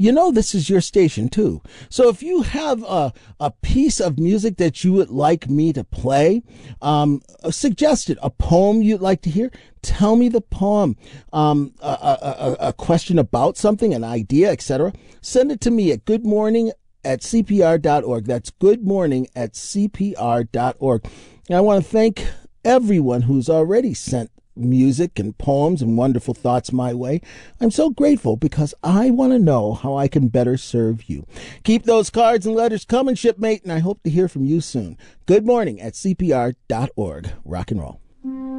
this is your station too. So if you have a piece of music that you would like me to play, suggest it, a poem you'd like to hear, tell me the poem, a question about something, an idea, etc. Send it to me at goodmorning@cpr.org. That's goodmorning@cpr.org. And I want to thank everyone who's already sent music and poems and wonderful thoughts my way. I'm so grateful because I want to know how I can better serve you. Keep those cards and letters coming, shipmate, and I hope to hear from you soon. Goodmorning@cpr.org. Rock and roll.